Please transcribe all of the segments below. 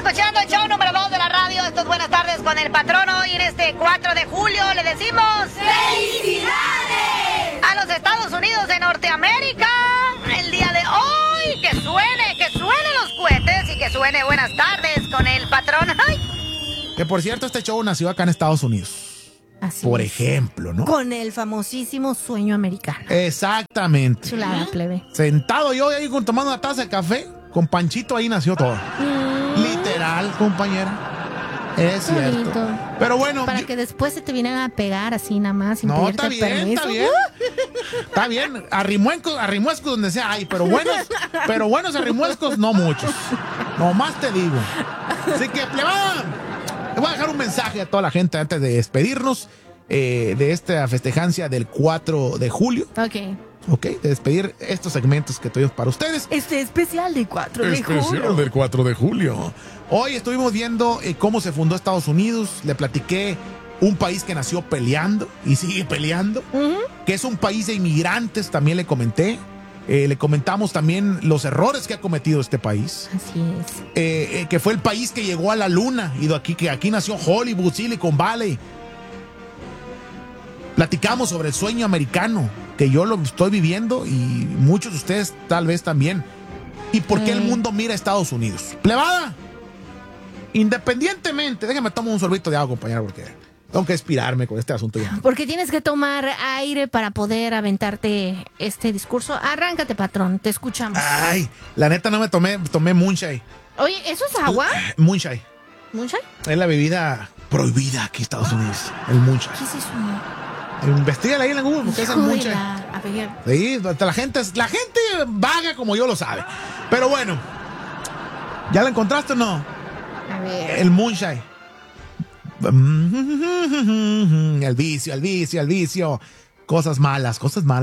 escuchando el show número 2 de la radio. Esto es Buenas Tardes con el Patrono. Y en este 4 de julio le decimos ¡felicidades! A los Estados Unidos de Norteamérica. El día de hoy, que suenen los cohetes y que suene Buenas Tardes con el Patrono. ¡Ay! Que por cierto, este show nació acá en Estados Unidos. Así por es. ejemplo, ¿no? Con el famosísimo sueño americano. Exactamente. Chulada, plebe. Sentado yo ahí tomando una taza de café, con Panchito ahí nació todo. Literal, compañera. Es cierto. Bonito. Pero bueno. Para que después se te vinieran a pegar así nada más sin No, pedirte permiso. está bien. Está bien. Arrimuescos donde sea hay, pero buenos arrimuescos no muchos. Nomás te digo. Así que, plebada, le voy a dejar un mensaje a toda la gente antes de despedirnos de esta festejancia del 4 de julio. Ok, de despedir estos segmentos que tuvimos para ustedes. Este especial del 4 de julio. Especial del 4 de julio. Hoy estuvimos viendo cómo se fundó Estados Unidos. Le platiqué un país que nació peleando y sigue peleando, que es un país de inmigrantes, también le comenté. Le comentamos también los errores que ha cometido este país. Así es. Que fue el país que llegó a la luna y que aquí nació Hollywood, Silicon Valley. Platicamos sobre el sueño americano, que yo lo estoy viviendo y muchos de ustedes tal vez también. ¿Y por qué el mundo mira a Estados Unidos? Plebada, independientemente, déjame tomar un sorbito de agua, compañera, porque tengo que inspirarme con este asunto ya. Porque tienes que tomar aire para poder aventarte este discurso. Arráncate, patrón, te escuchamos. Ay, la neta no me tomé moonshine. Oye, ¿eso es agua? Moonshine. ¿Moonshine? Es la bebida prohibida aquí en Estados Unidos, el moonshine. ¿Qué es eso? Investígala ahí en Google, porque es el moonshine. A ver. Sí, la gente vaga como yo lo sabe. Pero bueno, ¿ya la encontraste o no? A ver. El moonshine. El vicio. Cosas malas.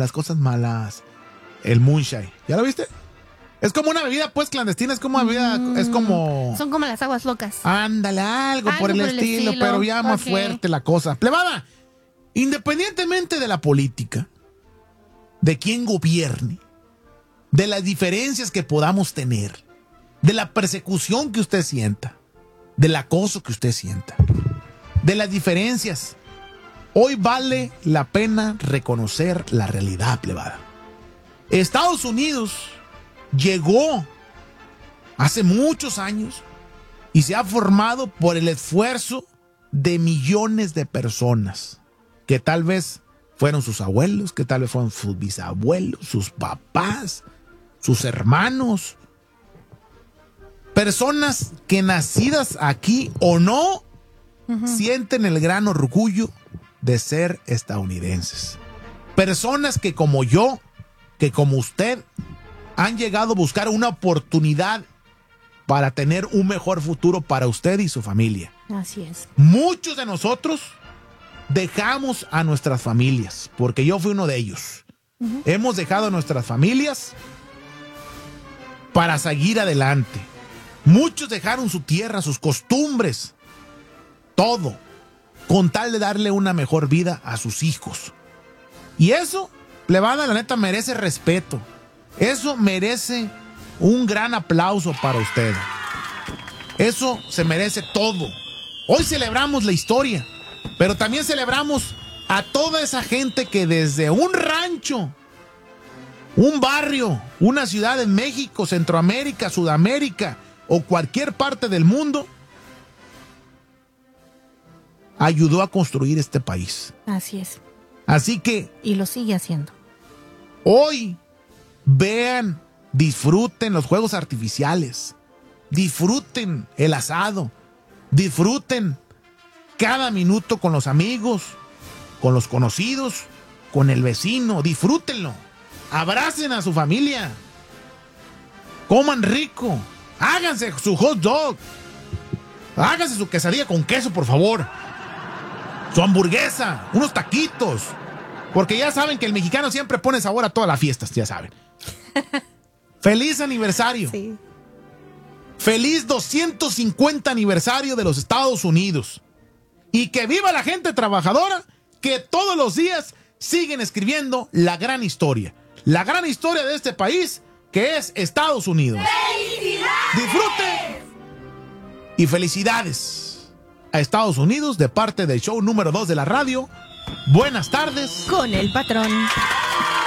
El moonshine. ¿Ya lo viste? Es como una bebida, pues, clandestina. Es como una bebida, es como... Son como las aguas locas. Ándale, algo por el estilo, pero ya más fuerte la cosa. Plebada, independientemente de la política, de quién gobierne, de las diferencias que podamos tener, de la persecución que usted sienta, del acoso que usted sienta, de las diferencias, hoy vale la pena reconocer la realidad, plebada. Estados Unidos llegó hace muchos años y se ha formado por el esfuerzo de millones de personas que tal vez fueron sus abuelos, que tal vez fueron sus bisabuelos, sus papás, sus hermanos, personas que nacidas aquí o no sienten el gran orgullo de ser estadounidenses, personas que como yo, que como usted han llegado a buscar una oportunidad para tener un mejor futuro para usted y su familia. Así es. Muchos de nosotros dejamos a nuestras familias, porque yo fui uno de ellos. Hemos dejado a nuestras familias para seguir adelante. Muchos dejaron su tierra, sus costumbres, todo, con tal de darle una mejor vida a sus hijos. Y eso, plebada, la neta, merece respeto. Eso merece un gran aplauso para usted. Eso se merece todo. Hoy celebramos la historia, pero también celebramos a toda esa gente que desde un rancho, un barrio, una ciudad en México, Centroamérica, Sudamérica o cualquier parte del mundo, ayudó a construir este país. Así es. Así que... Y lo sigue haciendo. Hoy, vean, disfruten los juegos artificiales, disfruten el asado, disfruten cada minuto con los amigos, con los conocidos, con el vecino, disfrútenlo, abracen a su familia, coman rico, háganse su hot dog, háganse su quesadilla con queso, por favor, su hamburguesa, unos taquitos, porque ya saben que el mexicano siempre pone sabor a todas las fiestas, ya saben. ¡Feliz aniversario! Sí. ¡Feliz 250 aniversario de los Estados Unidos! Y que viva la gente trabajadora que todos los días siguen escribiendo la gran historia de este país que es Estados Unidos. ¡Felicidades! ¡Disfruten! Y felicidades a Estados Unidos de parte del show número 2 de la radio. Buenas tardes con el patrón.